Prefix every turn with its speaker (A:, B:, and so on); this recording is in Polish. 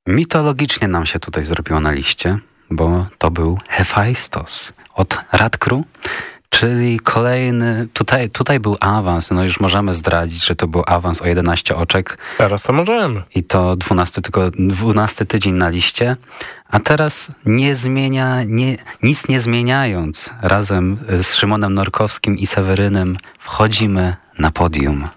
A: Mitologicznie nam się tutaj zrobiło na liście, bo to był Hefajstos od Radcrew, czyli kolejny, tutaj był awans, no już możemy zdradzić, że to był awans o 11 oczek.
B: Teraz to możemy.
A: I to 12 tydzień na liście, a teraz nic nie zmieniając, razem z Szymonem Norkowskim i Sewerynem wchodzimy na podium.